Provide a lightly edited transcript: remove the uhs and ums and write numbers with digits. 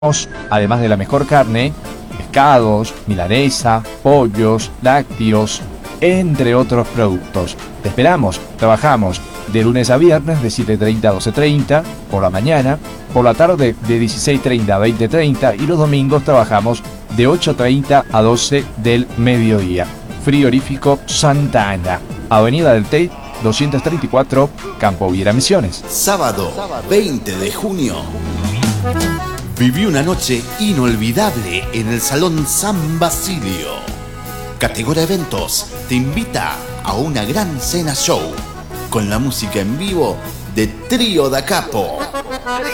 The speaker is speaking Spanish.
además de la mejor carne, pescados, milanesa, pollos, lácteos, entre otros productos. Te esperamos, trabajamos de lunes a viernes de 7:30 a 12:30 por la mañana, por la tarde de 16:30 a 20:30 y los domingos trabajamos de 8:30 a 12 del mediodía. Frigorífico Santa Ana, Avenida del Tey 234, Campo Viera, Misiones. Sábado 20 de junio. Viví una noche inolvidable en el Salón San Basilio. Categoría Eventos te invita a una gran cena show con la música en vivo de Trío da Capo.